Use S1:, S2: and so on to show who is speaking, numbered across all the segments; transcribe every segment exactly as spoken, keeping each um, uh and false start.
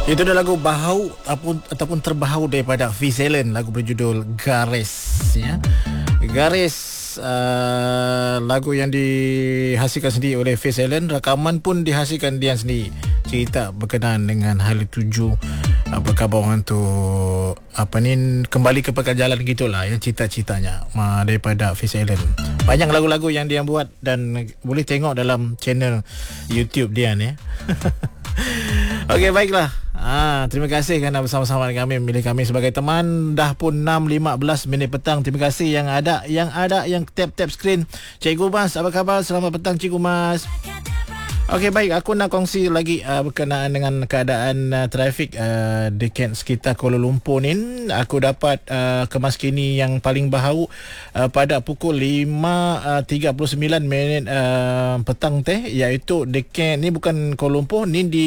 S1: Itu adalah lagu Bahau ataupun, ataupun Terbahau daripada Fish Allen, lagu berjudul Garis ya. Garis uh, lagu yang dihasilkan sendiri oleh Fish Allen, rakaman pun dihasilkan dia sendiri. Cerita berkenaan dengan hal tuju apa khabar orang tu apa ni kembali ke jalan gitulah ya, cita-citanya uh, daripada Fish Allen. Banyak lagu-lagu yang dia buat dan boleh tengok dalam channel YouTube dia ni. Okey, baiklah. Ah, terima kasih kerana bersama-sama dengan kami, memilih kami sebagai teman. Dah pun enam lima belas minit petang. Terima kasih yang ada yang ada yang tap-tap skrin. Cikgu Mas, apa khabar? Selamat petang Cikgu Mas. Okey, baik, aku nak kongsi lagi uh, berkenaan dengan keadaan uh, trafik uh, dekat sekitar Kuala Lumpur ni. Aku dapat uh, kemaskini yang paling baharu uh, pada pukul lima tiga puluh sembilan minit uh, petang teh, iaitu dekat ni bukan Kuala Lumpur, ni di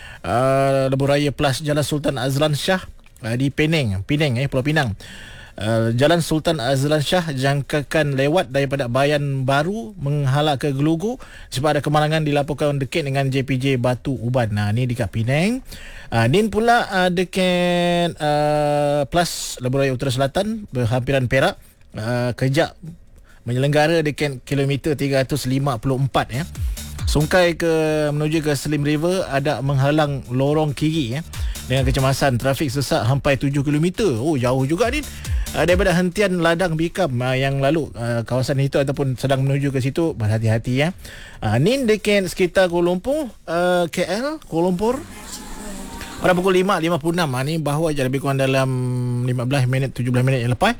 S1: uh, Lebuh Raya Plus Jalan Sultan Azlan Shah uh, di Penang, Penang eh Pulau Pinang. Uh, Jalan Sultan Azlan Shah jangkakan lewat daripada Bayan Baru menghala ke Gelugu sebab ada kemalangan dilaporkan dekat dengan J P J Batu Uban. Nah, ni dekat Penang. Uh, ni pula uh, dekat uh, Plus Lebuh Raya Utara Selatan berhampiran Perak. Uh, kejap menyelenggara dekat kilometer tiga ratus lima puluh empat ya. Sungkai ke menuju ke Slim River ada menghalang lorong kiri ya, dengan kecemasan trafik sesak sampai tujuh kilometer. Oh, jauh juga ni. Uh, daripada hentian Ladang Bikam uh, yang lalu uh, kawasan itu ataupun sedang menuju ke situ, berhati-hati ya. Uh, ni dekat sekitar Kuala Lumpur, uh, K L, Kuala Lumpur. Pada pukul lima lima puluh enam uh, ni bahawa je lebih kurang dalam lima belas minit tujuh belas minit yang lepas.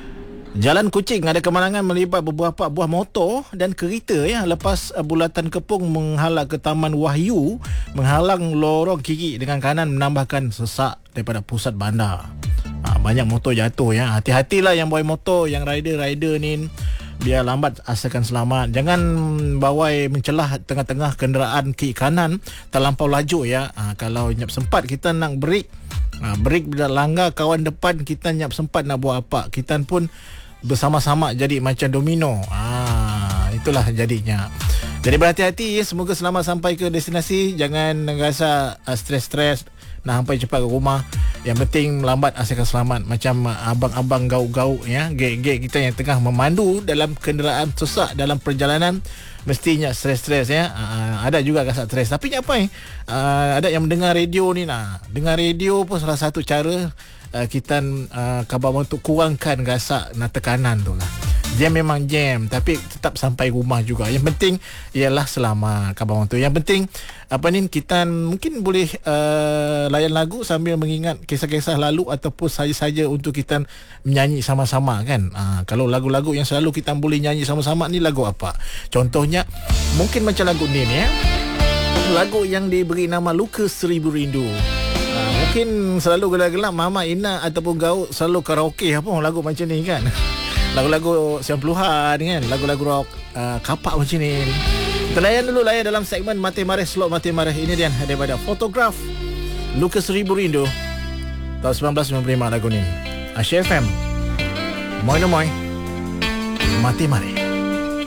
S1: Jalan Kuching ada kemalangan melibat beberapa buah motor dan kereta ya, lepas uh, bulatan kepung menghalang ke Taman Wahyu, menghalang lorong kiri dengan kanan, menambahkan sesak daripada pusat bandar. Ha, banyak motor jatuh ya. Hati-hatilah yang bawa motor, yang rider-rider ni, biar lambat asalkan selamat. Jangan bawai mencelah tengah-tengah kenderaan kiri kanan terlampau laju ya. Ha, kalau nyap sempat kita nak break, ha, break bila langgar kawan depan, kita nyap sempat nak buat apa, kita pun bersama-sama jadi macam domino. Ha, itulah jadinya. Jadi berhati-hati ya, semoga selamat sampai ke destinasi. Jangan rasa uh, stres-stres nak sampai cepat ke rumah. Yang penting lambat asalkan selamat. Macam uh, abang-abang gauk-gauk ya, gek-gek kita yang tengah memandu dalam kenderaan sesak dalam perjalanan, mestinya stres-stres ya. Uh, ada juga rasa stres, tapi apa eh? Uh, ada yang mendengar radio ni nah. Dengar radio pun salah satu cara uh, kita uh, khabar untuk kurangkan rasa nak tekanan tu lah. Jam memang jam, tapi tetap sampai rumah juga. Yang penting ialah selamat khabar tu. Yang penting apa ni, kita mungkin boleh uh, layan lagu sambil mengingat kisah-kisah lalu ataupun saja-saja untuk kita menyanyi sama-sama kan. Uh, kalau lagu-lagu yang selalu kita boleh nyanyi sama-sama ni lagu apa? Contohnya mungkin macam lagu ni ni ya. Lagu yang diberi nama Luka Seribu Rindu. Uh, mungkin selalu gelap-gelap Mama Ina ataupun Gauk selalu karaoke apa lagu macam ni kan. Lagu-lagu sembilan puluhan kan, lagu-lagu rock uh, kapak macam ni. Kita layan dulu, layan dalam segmen Mati Mareh, Slot Mati Mareh. Ini dia daripada Fotograf, Luka Seribu Rindu, tahun sembilan belas sembilan puluh lima lagu ni. Asia F M, Moy no Moy, Mati Mareh.